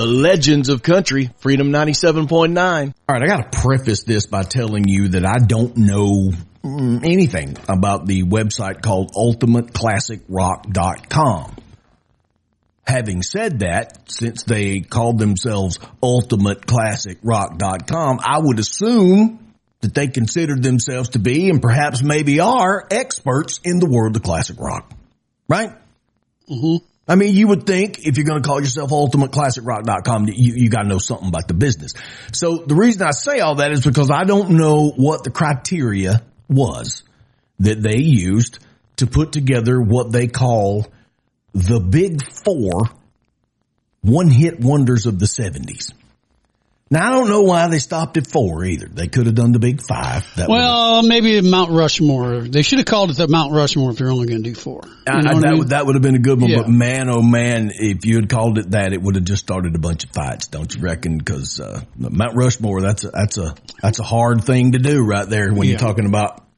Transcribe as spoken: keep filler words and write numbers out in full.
The legends of country, Freedom ninety-seven point nine. All right, I got to preface this by telling you that I don't know anything about the website called ultimate classic rock dot com. Having said that, since they called themselves ultimate classic rock dot com, I would assume that they considered themselves to be, and perhaps maybe are, experts in the world of classic rock. Right? Mm-hmm. I mean, you would think if you're going to call yourself ultimate classic rock dot com, you, you got to know something about the business. So the reason I say all that is because I don't know what the criteria was that they used to put together what they call the big four one-hit wonders of the seventies. Now, I don't know why they stopped at four either. They could have done the big five. That well, maybe Mount Rushmore. They should have called it the Mount Rushmore if they're only going to do four. You I, know that, I mean? would, that would have been a good one, Yeah. but man, oh man, if you had called it that, it would have just started a bunch of fights, don't you reckon? Because uh, Mount Rushmore, that's a, that's a that's a hard thing to do right there when Yeah. you're talking about